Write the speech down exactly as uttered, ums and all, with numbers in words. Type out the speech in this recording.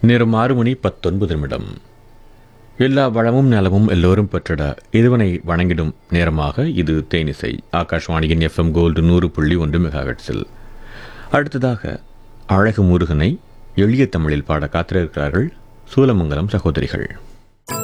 நேரம் ஆறு மணி பத்தொன்பது நிமிடம். எல்லா வளமும் நலமும் எல்லோரும் பெற்றிட இதுவனை வணங்கிடும் நேரமாக இது தேனிசை. ஆகாஷ்வாணியின் எஃப்எம் கோல்டு நூறு புள்ளி ஒன்று மெகாஹெட்ஸில். அடுத்ததாக அழகு முருகனை எளிய தமிழில் பாட காத்திருக்கிறார்கள் சூலமங்கலம் சகோதரிகள்.